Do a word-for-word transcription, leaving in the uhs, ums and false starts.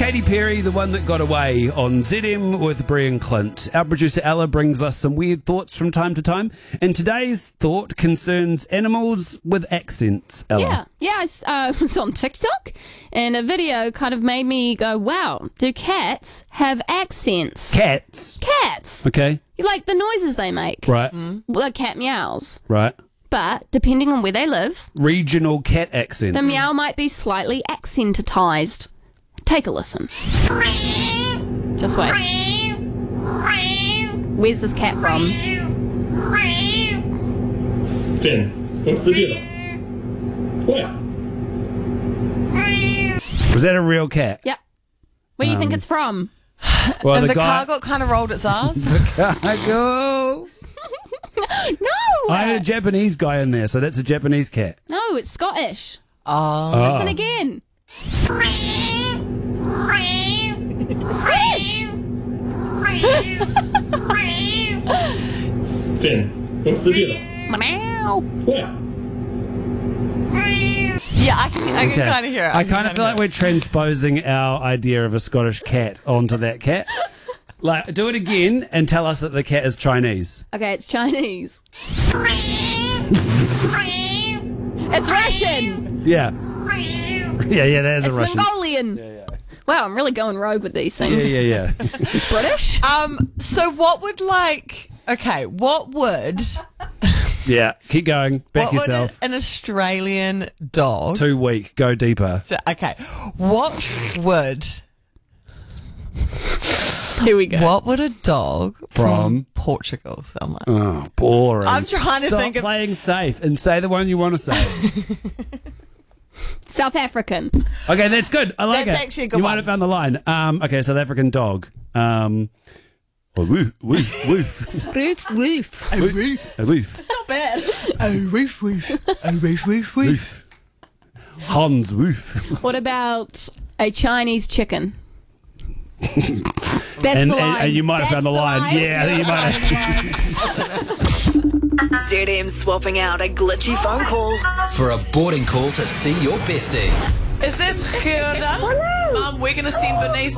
Katy Perry, the one that got away on Z M with Brian Clint. Our producer Ella brings us some weird thoughts from time to time, and today's thought concerns animals with accents. Ella. Yeah, yeah. I s- uh, was on TikTok, and a video kind of made me go, "Wow, do cats have accents?" Cats. Cats. Okay. You like the noises they make? Right. Well, the cat meows, Right. but depending on where they live, Regional cat accents. the meow might be slightly accentized. Take a listen. Just wait. Where's this cat from? Finn, what's the deal? What? Was that a real cat? Yep. Where do you think Um, it's from? Well, and the, guy. car got kind of rolled its ass. Cargo. No! I had a Japanese guy in there, so that's a Japanese cat. No, it's Scottish. Oh. Listen again. Scottish! Finn, what's the deal? Meow. What? Yeah, I can, I can Okay. kind of hear it. I can kind of feel like we're transposing our idea of a Scottish cat onto that cat. Like, do it again and tell us that the cat is Chinese. Okay, it's Chinese. It's Russian. Yeah. Yeah, yeah, that is a It's Russian. Mongolian. Wow, I'm really going rogue with these things. Yeah, yeah, yeah. It's British. Um. So what would like? Okay, what would? Yeah, keep going. Back what yourself. would an Australian dog? Too weak. Go deeper. So- okay, what would? Here we go. What would a dog from, From? Portugal sound like? Oh, boring. I'm trying to Stop think of- playing safe and say the one you want to say. South African. Okay, that's good. I like That's it. actually a good You one. might have found the line. Um, okay, South African dog. Um, oh, woof, woof, woof. Roof, roof. Oh, woof, A woof. It's not bad. oh, woof, woof, oh, woof, woof, woof. Woof. Hans woof. What about a Chinese chicken? That's And, the and, line. and you might have That's found the line. Yeah, I think you might have. Z M swapping out a glitchy phone call. For a boarding call to see your bestie. Is this Gerda? Mum, we're going to send Bernice